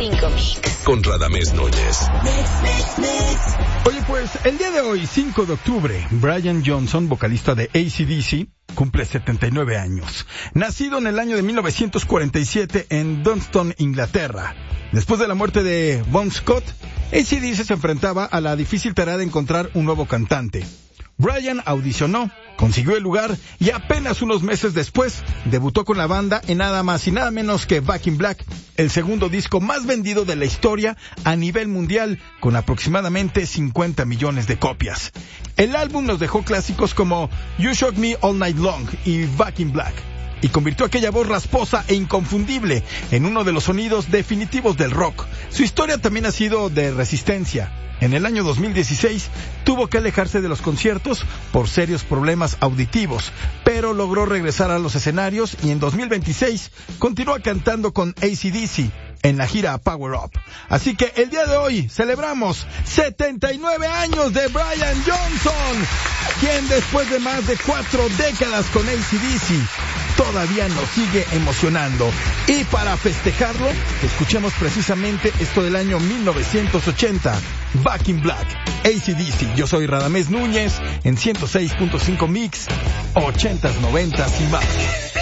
100.5 Mix. Con Radamés Núñez. Oye, pues, el día de hoy, 5 de octubre, Brian Johnson, vocalista de AC/DC, cumple 79 años. Nacido en el año de 1947 en Dunston, Inglaterra. Después de la muerte de Bon Scott, AC/DC se enfrentaba a la difícil tarea de encontrar un nuevo cantante. Brian audicionó, consiguió el lugar y apenas unos meses después debutó con la banda en nada más y nada menos que Back in Black, el segundo disco más vendido de la historia a nivel mundial, con aproximadamente 50 millones de copias. El álbum nos dejó clásicos como You Shook Me All Night Long y Back in Black, y convirtió aquella voz rasposa e inconfundible en uno de los sonidos definitivos del rock. Su historia también ha sido de resistencia. En el año 2016 tuvo que alejarse de los conciertos por serios problemas auditivos, pero logró regresar a los escenarios y en 2026 continúa cantando con AC/DC en la gira Power Up. Así que el día de hoy celebramos 79 años de Brian Johnson, quien después de más de 4 décadas con AC/DC todavía nos sigue emocionando. Y para festejarlo, escuchemos precisamente esto del año 1980, Back in Black, AC/DC. Yo soy Radamés Núñez en 106.5 Mix, 80s, 90s y más.